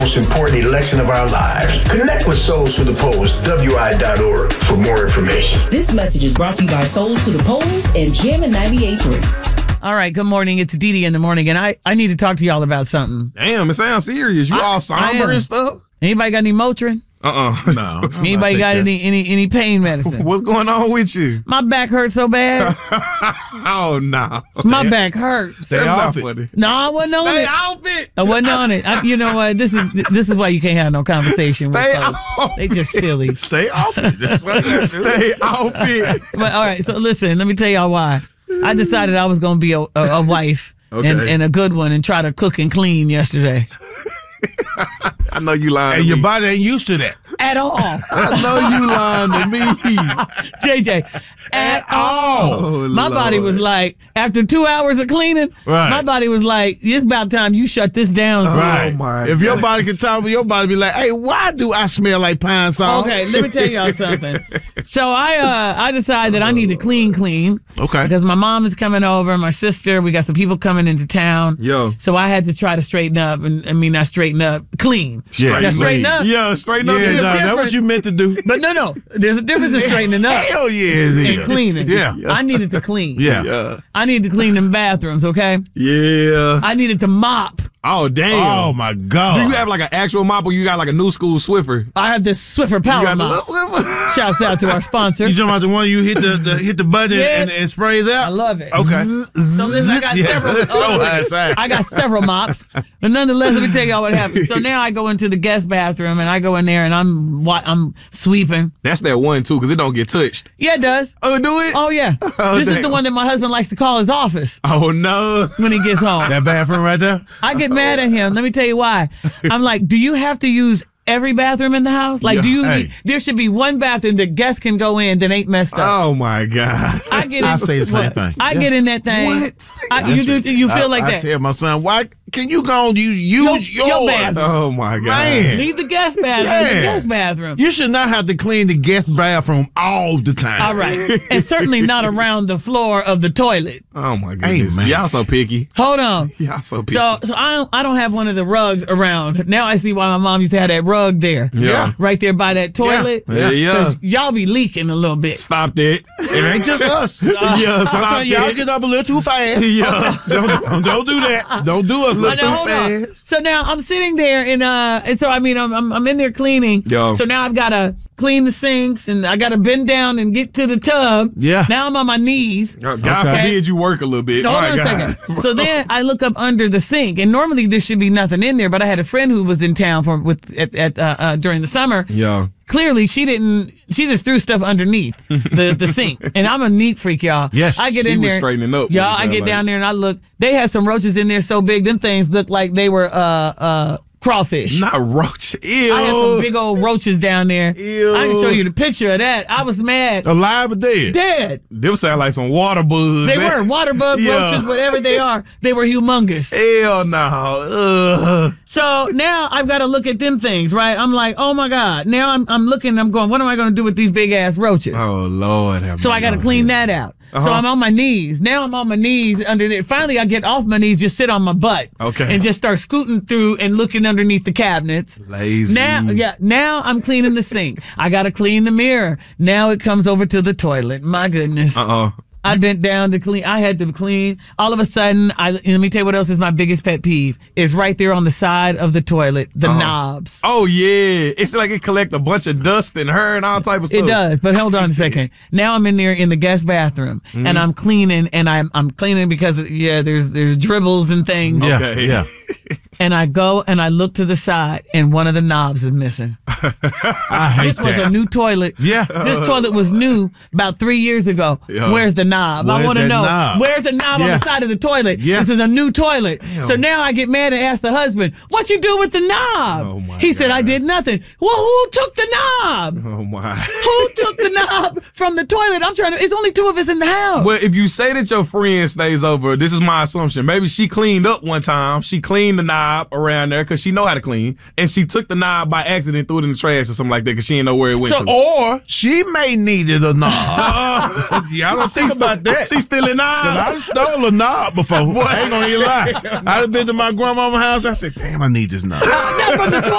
most important election of our lives. Connect with Souls to the Polls, WI.org, for more information. This message is brought to you by Souls to the Polls and Jammin' 98.3. All right, good morning. It's Dee Dee in the morning, and I need to talk to y'all about something. Damn, it sounds serious. You all somber and stuff? Anybody got any Motrin? No. Anybody got any pain medicine? What's going on with you? My back hurts so bad. Oh, no. My back hurts. That's not funny. No, I wasn't on it. Stay off it. I wasn't on it. You know what? This is why you can't have no conversation with folks. They just silly. Stay off it. That's what Stay off it. But all right, so listen, let me tell y'all why. I decided I was going to be a wife and a good one and try to cook and clean yesterday. I know you lying. And your body ain't used to that. At all. I know you lying to me. JJ, at all. Oh, my Lord. body was like, after 2 hours of cleaning, Right. my body was like, it's about time you shut this down. son. Right. my If your God. body can talk, your body be like, hey, why do I smell like pine salt? Okay, let me tell y'all something. So I decided that I need to clean. Okay. Because my mom is coming over, my sister, we got some people coming into town. Yo. So I had to try to straighten up, and I mean not straighten up, clean. Yeah, Now, straighten up. Yeah, straighten up. Yeah, Yeah, no, that's what you meant to do. But no, there's a difference in straightening up Hell yeah, it and is. cleaning. Yeah. I needed to clean. Yeah. Yeah. I needed to clean them bathrooms, okay? Yeah. I needed to mop. Oh, damn. Oh, my God. Do you have like an actual mop or you got like a new school Swiffer? I have this Swiffer You Power got the Mop. little Swiffer? Shouts out to our sponsor. You talking about the one you hit the button Yeah. and sprays out? I love it. Okay. So listen, I got Yeah, several. that's so outside. I got several mops, but nonetheless, let me tell y'all what happened. So now I go into the guest bathroom and I go in there and I'm sweeping. That's that one too, because it don't get touched. Yeah, it does. Oh, do it? Oh yeah. Oh, This is the damn. one that my husband likes to call his office Oh, no. when he gets home. That bathroom right there? I get mad at him. Let me tell you why. I'm like, do you have to use every bathroom in the house? Like, Yeah. do you? Hey. There should be one bathroom that guests can go in that ain't messed up. Oh, my God. I get in. I say the same thing. I get in that thing. What? You feel like I that? tell my son, why can you go on use Your yours? bathroom. Oh, my God. Man. Leave the guest bathroom. Yeah. The guest bathroom. You should not have to clean the guest bathroom all the time. All right. And certainly not around the floor of the toilet. Oh, my goodness. man. Y'all so picky. Hold on. Y'all so picky. So I don't have one of the rugs around. Now I see why my mom used to have that rug there. Yeah. Right there by that toilet. Yeah. 'Cause y'all be leaking a little bit. Stop that. It ain't just us. Yeah, stop Sometimes y'all that. get up a little too fast. Yeah. Don't do that. Don't do us a But little now, too hold fast. on. So now I'm sitting there and so I mean I'm in there cleaning. Yo. So now I've got to clean the sinks and I got to bend down and get to the tub. Yeah. Now I'm on my knees. God Okay. forbid you work a little bit. Hold My on a God. second. So then I look up under the sink, and normally there should be nothing in there. But I had a friend who was in town during the summer. Yeah. Clearly, she just threw stuff underneath the sink. And I'm a neat freak, y'all. Yes. I get She in was there. straightening up, Y'all, what it I get sound down like. there and I look. They had some roaches in there so big, them things looked like they were crawfish. Not roach. Ew. I had some big old roaches down there. Ew. I can show you the picture of that. I was mad. Alive or dead? Dead. Them sound like some water bugs. They were water bug Yeah. roaches, whatever they are. They were humongous. Hell no. Ugh. So now I've got to look at them things, right? I'm like, oh my God. Now I'm looking, I'm going, what am I going to do with these big ass roaches? Oh, Lord. have So I got to mercy. clean that out. So I'm on my knees. Now I'm on my knees underneath. Finally, I get off my knees, just sit on my butt. Okay. And just start scooting through and looking underneath the cabinets. Lazy. Now I'm cleaning the sink. I got to clean the mirror. Now it comes over to the toilet. My goodness. I bent down to clean. I had to clean. All of a sudden, let me tell you what else is my biggest pet peeve. It's right there on the side of the toilet, the knobs. Oh, yeah. It's like it collect a bunch of dust and hair and all type of stuff. It does, but hold on a second. Now I'm in there in the guest bathroom, and I'm cleaning, and I'm cleaning because there's dribbles and things. Yeah. Okay. Yeah. And I go and I look to the side, and one of the knobs is missing. I hate This was that. a new toilet. Yeah. This toilet was new about 3 years ago. Yeah. Where's the knob? I Where's want to that know. knob? Where's the knob on Yeah. the side of the toilet? Yeah. This is a new toilet. So now I get mad and ask the husband, what you do with the knob? Oh, my He said, I gosh. did nothing. Well, who took the knob? Oh, my. Who took the knob from the toilet? It's only two of us in the house. Well, if you say that your friend stays over, this is my assumption. Maybe she cleaned up one time. She cleaned the knob. knob around there because she know how to clean, and she took the knob by accident and threw it in the trash or something like that because she didn't know where it went to. Or she may needed a knob. Y'all don't think about that. She's stealing knobs. I stole a knob before. Boy, I ain't gonna even lie. I've been to my grandmama's house. I said, damn, I need this knob. Not from the